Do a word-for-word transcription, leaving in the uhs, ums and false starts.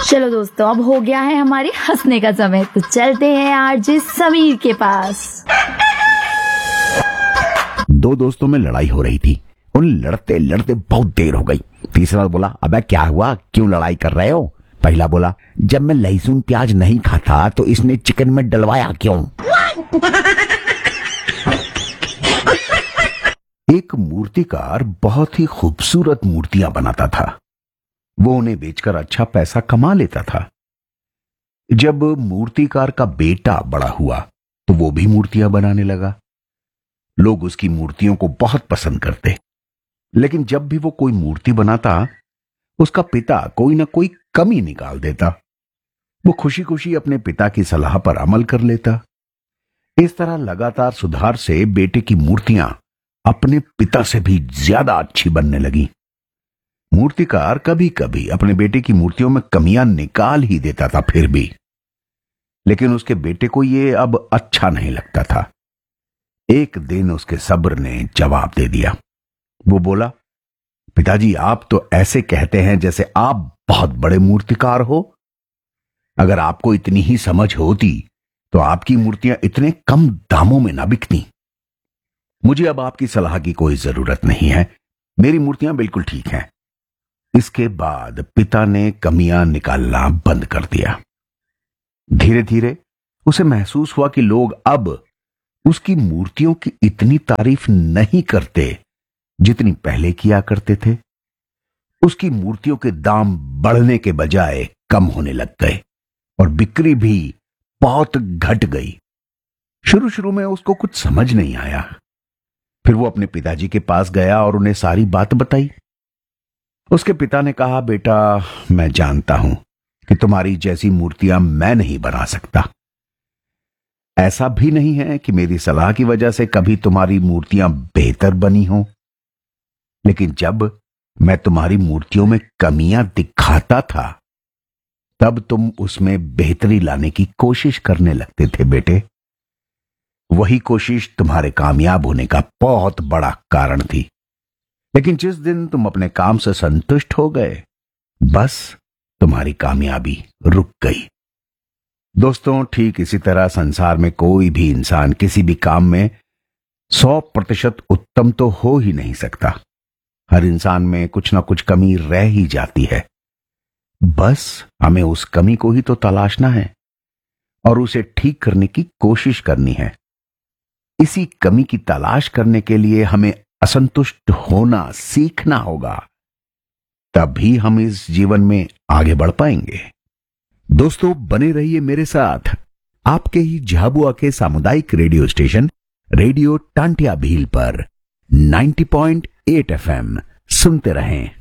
चलो दोस्तों, अब हो गया है हमारे हंसने का समय, तो चलते हैं आरजे समीर के पास। दो दोस्तों में लड़ाई हो रही थी। उन लड़ते लड़ते बहुत देर हो गई। तीसरा बोला, अबे क्या हुआ, क्यों लड़ाई कर रहे हो? पहला बोला, जब मैं लहसुन प्याज नहीं खाता तो इसने चिकन में डलवाया क्यों? एक मूर्तिकार बहुत ही खूबसूरत मूर्तियां बनाता था। वो उन्हें बेचकर अच्छा पैसा कमा लेता था। जब मूर्तिकार का बेटा बड़ा हुआ तो वो भी मूर्तियां बनाने लगा। लोग उसकी मूर्तियों को बहुत पसंद करते, लेकिन जब भी वो कोई मूर्ति बनाता उसका पिता कोई ना कोई कमी निकाल देता। वो खुशी खुशी अपने पिता की सलाह पर अमल कर लेता। इस तरह लगातार सुधार से बेटे की मूर्तियां अपने पिता से भी ज्यादा अच्छी बनने लगी। मूर्तिकार कभी कभी अपने बेटे की मूर्तियों में कमियां निकाल ही देता था, फिर भी लेकिन उसके बेटे को यह अब अच्छा नहीं लगता था। एक दिन उसके सब्र ने जवाब दे दिया। वो बोला, पिताजी, आप तो ऐसे कहते हैं जैसे आप बहुत बड़े मूर्तिकार हो। अगर आपको इतनी ही समझ होती तो आपकी मूर्तियां इतने कम दामों में ना बिकती। मुझे अब आपकी सलाह की कोई जरूरत नहीं है, मेरी मूर्तियां बिल्कुल ठीक हैं। इसके बाद पिता ने कमियां निकालना बंद कर दिया। धीरे धीरे उसे महसूस हुआ कि लोग अब उसकी मूर्तियों की इतनी तारीफ नहीं करते जितनी पहले किया करते थे। उसकी मूर्तियों के दाम बढ़ने के बजाय कम होने लग गए और बिक्री भी बहुत घट गई। शुरू शुरू में उसको कुछ समझ नहीं आया। फिर वो अपने पिताजी के पास गया और उन्हें सारी बात बताई। उसके पिता ने कहा, बेटा, मैं जानता हूं कि तुम्हारी जैसी मूर्तियां मैं नहीं बना सकता। ऐसा भी नहीं है कि मेरी सलाह की वजह से कभी तुम्हारी मूर्तियां बेहतर बनी हों, लेकिन जब मैं तुम्हारी मूर्तियों में कमियां दिखाता था तब तुम उसमें बेहतरी लाने की कोशिश करने लगते थे। बेटे, वही कोशिश तुम्हारे कामयाब होने का बहुत बड़ा कारण थी। लेकिन जिस दिन तुम अपने काम से संतुष्ट हो गए, बस तुम्हारी कामयाबी रुक गई। दोस्तों, ठीक इसी तरह संसार में कोई भी इंसान किसी भी काम में सौ प्रतिशत उत्तम तो हो ही नहीं सकता। हर इंसान में कुछ ना कुछ कमी रह ही जाती है। बस हमें उस कमी को ही तो तलाशना है और उसे ठीक करने की कोशिश करनी है। इसी कमी की तलाश करने के लिए हमें असंतुष्ट होना सीखना होगा, तभी हम इस जीवन में आगे बढ़ पाएंगे। दोस्तों, बने रहिए मेरे साथ आपके ही झाबुआ के सामुदायिक radio station radio Tantia Bhil पर नब्बे पॉइंट आठ एफ एम। सुनते रहें।